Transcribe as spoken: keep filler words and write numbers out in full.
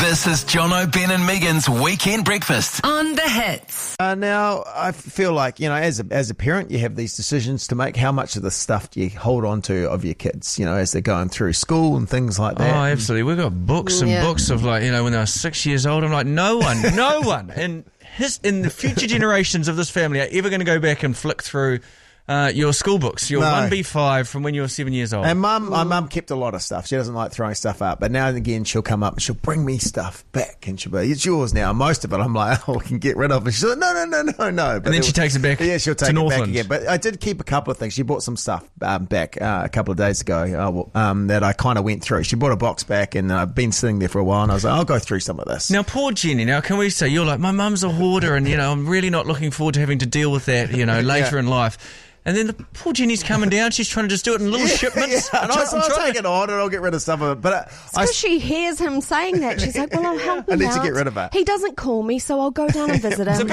This is Jono, Ben and Megan's Weekend Breakfast on The Hits. Uh, now, I feel like, you know, as a, as a parent, you have these decisions to make. How much of the stuff do you hold on to of your kids, you know, as they're going through school and things like that? Oh, absolutely. We've got books and Yeah. books of, like, you know, when they were six years old, I'm like, no one, no one in, his, in the future generations of this family are ever going to go back and flick through Uh, your school books, your No. one B five from when you were seven years old. And mum, my mum kept a lot of stuff. She doesn't like throwing stuff up, but now and again she'll come up and she'll bring me stuff back, and she'll be, it's yours now. Most of it I'm like, oh, we can get rid of. And she's like, no, no, no, no, no. But and then it she was- takes it back. Yeah, she'll take to it Northland. back again. But I did keep a couple of things. She bought some stuff um, back uh, a couple of days ago uh, well, um, that I kind of went through. She bought a box back, and I've been sitting there for a while, and I was like, I'll go through some of this. Now, poor Jenny. Now, can we say you're like, my mum's a hoarder, and you know, I'm really not looking forward to having to deal with that, you know, later Yeah. in life. And then the poor Jenny's coming down. She's trying to just do it in little shipments. Yeah, and Try I'll, some I'll try- take it on, and I'll get rid of some of it. But uh, I, Because she hears him saying that. She's like, well, I'll help him I need out. to get rid of it. He doesn't call me, so I'll go down and visit him.